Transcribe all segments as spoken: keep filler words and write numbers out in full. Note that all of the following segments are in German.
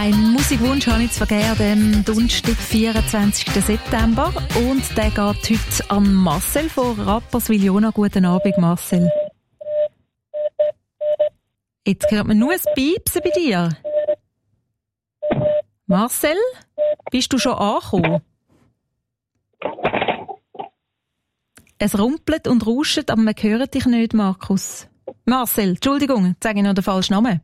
Ein Musikwunsch habe ich zu vergeben, dem Donnerstag, vierundzwanzigsten September. Und der geht heute an Marcel von Rapperswil-Jona. Guten Abend, Marcel. Jetzt hört man nur ein Piepsen bei dir. Marcel, bist du schon angekommen? Es rumpelt und rauscht, aber man hört dich nicht, Markus. Marcel, Entschuldigung, jetzt sage ich noch den falschen Namen.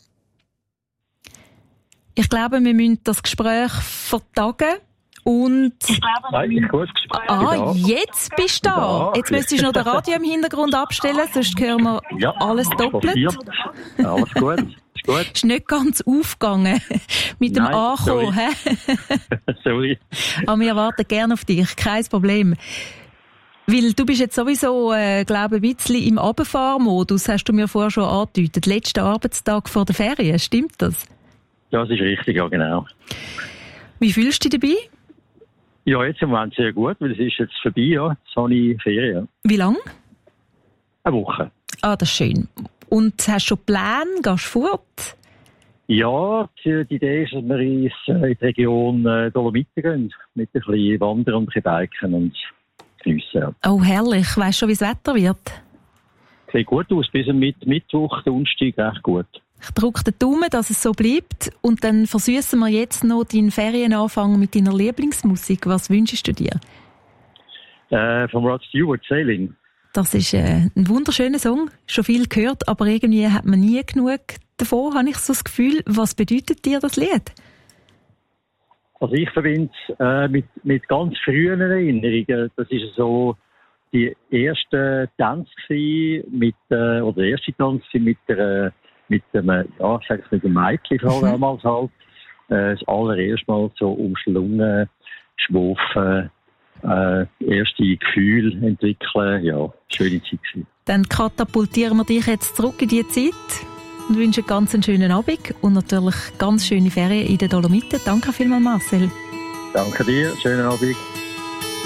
Ich glaube, wir müssen das Gespräch vertagen und... Ich glaube, Nein, ich gut Gespräch. Ah, jetzt bist du da. Jetzt müsstest du noch den Radio im Hintergrund abstellen, sonst hören wir ja, alles doppelt. Passiert. Alles gut. Ist gut. Ist nicht ganz aufgegangen mit dem Nein, Ankommen. Sorry. sorry. Aber wir warten gerne auf dich, kein Problem. Weil du bist jetzt sowieso, äh, glaube ich, ein bisschen im Runterfahrmodus, hast du mir vorher schon angedeutet. Letzter Arbeitstag vor der Ferien, stimmt das? Das ist richtig, ja genau. Wie fühlst du dich dabei? Ja, jetzt im Moment sehr gut, weil es ist jetzt vorbei, ja. Jetzt habe ich Ferien. Wie lange? Eine Woche. Ah, das ist schön. Und hast du schon Pläne? Gehst du fort? Ja, die, die Idee ist, dass wir in die Region äh, Dolomiten gehen, mit ein bisschen wandern und ein bisschen biken und geniessen. Ja. Oh, herrlich. Weißt du schon, wie das Wetter wird? Sieht gut aus, bis am Mittwoch, Donnerstag, echt gut. Ich drücke den Daumen, dass es so bleibt. Und dann versüßen wir jetzt noch deinen Ferienanfang mit deiner Lieblingsmusik. Was wünschst du dir? Äh, von Rod Stewart, Sailing. Das ist äh, ein wunderschöner Song. Schon viel gehört, aber irgendwie hat man nie genug davon, habe ich so das Gefühl. Was bedeutet dir das Lied? Also ich verbinde es äh, mit, mit ganz frühen Erinnerungen. Das ist so die erste Tanz mit, äh, oder der erste Tanz mit der mit dem, ja, ich sag's mit dem Mädchen vor allem damals halt, äh, das allererste Mal so umschlungen, geschwofen, äh, erste Gefühle entwickeln, ja, schöne Zeit gewesen. Dann katapultieren wir dich jetzt zurück in die Zeit und wünschen ganz einen schönen Abend und natürlich ganz schöne Ferien in den Dolomiten. Danke vielmals, Marcel. Danke dir, schönen Abend.